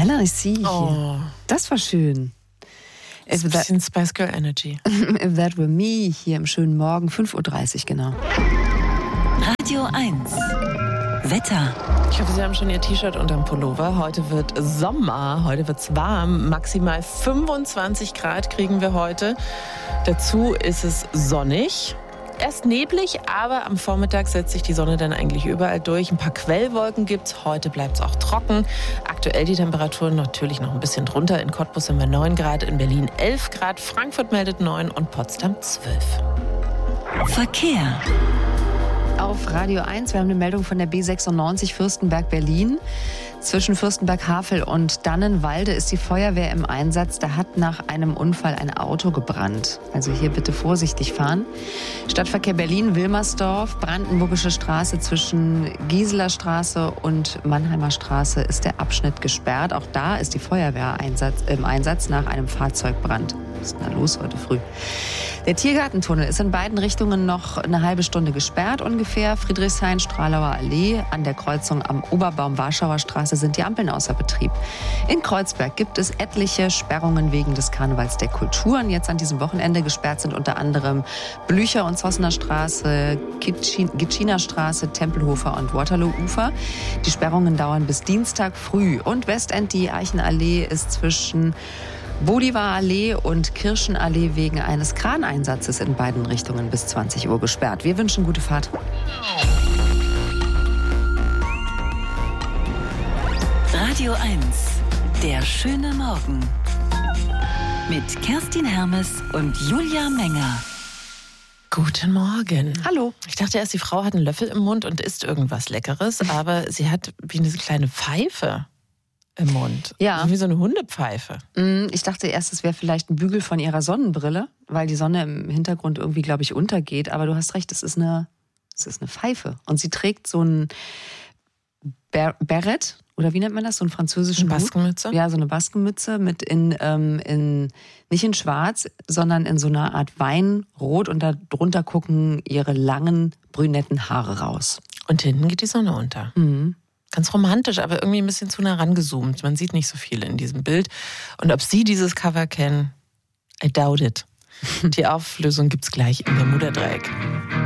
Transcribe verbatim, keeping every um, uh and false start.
Stella, I see you. Oh. Das war schön. Ist ein bisschen Spice Girl Energy. If that were me, hier im schönen Morgen, fünf Uhr dreißig genau. Radio eins. Wetter. Ich hoffe, Sie haben schon Ihr T-Shirt unterm Pullover. Heute wird Sommer, heute wird's warm. Maximal fünfundzwanzig Grad kriegen wir heute. Dazu ist es sonnig. Erst neblig, aber am Vormittag setzt sich die Sonne dann eigentlich überall durch. Ein paar Quellwolken gibt's. Heute bleibt's auch trocken. Aktuell die Temperaturen natürlich noch ein bisschen drunter. In Cottbus sind wir neun Grad, in Berlin elf Grad, Frankfurt meldet neun und Potsdam zwölf. Verkehr. Auf Radio eins, wir haben eine Meldung von der B sechsundneunzig Fürstenberg-Berlin. Zwischen Fürstenberg-Havel und Dannenwalde ist die Feuerwehr im Einsatz. Da hat nach einem Unfall ein Auto gebrannt. Also hier bitte vorsichtig fahren. Stadtverkehr Berlin-Wilmersdorf, Brandenburgische Straße zwischen Gieseler Straße und Mannheimer Straße ist der Abschnitt gesperrt. Auch da ist die Feuerwehr Einsatz, im Einsatz nach einem Fahrzeugbrand. Was ist denn da los heute früh? Der Tiergartentunnel ist in beiden Richtungen noch eine halbe Stunde gesperrt ungefähr. Friedrichshain-Stralauer Allee an der Kreuzung am Oberbaum-Warschauer Straße sind die Ampeln außer Betrieb. In Kreuzberg gibt es etliche Sperrungen wegen des Karnevals der Kulturen. Jetzt an diesem Wochenende gesperrt sind unter anderem Blücher- und Zossener Straße, Gitschiner Straße, Tempelhofer und Waterloo-Ufer. Die Sperrungen dauern bis Dienstag früh. Und Westend, die Eichenallee, ist zwischen Bolivar-Allee und Kirschenallee wegen eines Kraneinsatzes in beiden Richtungen bis zwanzig Uhr gesperrt. Wir wünschen gute Fahrt. Radio eins. Der schöne Morgen. Mit Kerstin Hermes und Julia Menger. Guten Morgen. Hallo. Ich dachte erst, die Frau hat einen Löffel im Mund und isst irgendwas Leckeres, aber sie hat wie eine kleine Pfeife im Mund. Ja. Also wie so eine Hundepfeife. Ich dachte erst, es wäre vielleicht ein Bügel von ihrer Sonnenbrille, weil die Sonne im Hintergrund irgendwie, glaube ich, untergeht. Aber du hast recht, es ist eine, es ist eine Pfeife. Und sie trägt so ein Ber- Beret, oder wie nennt man das? So einen französischen Eine Baskenmütze? Hut? Ja, so eine Baskenmütze mit in, ähm, in, nicht in schwarz, sondern in so einer Art Weinrot. Und darunter gucken ihre langen, brünetten Haare raus. Und hinten geht die Sonne unter. Mhm. Ganz romantisch, aber irgendwie ein bisschen zu nah rangezoomt. Man sieht nicht so viel in diesem Bild. Und ob Sie dieses Cover kennen, I doubt it. Die Auflösung gibt's gleich im Bermuda-Dreieck.